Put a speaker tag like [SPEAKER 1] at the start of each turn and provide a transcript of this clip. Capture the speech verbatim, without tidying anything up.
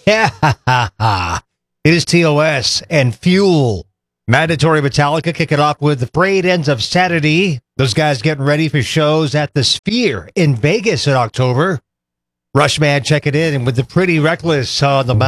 [SPEAKER 1] Yeah, it is T O S and Fuel. Mandatory Metallica kicking off with the parade ends of Saturday. Those guys getting ready for shows at the Sphere in Vegas in October. Rushman checking in with the Pretty Reckless on the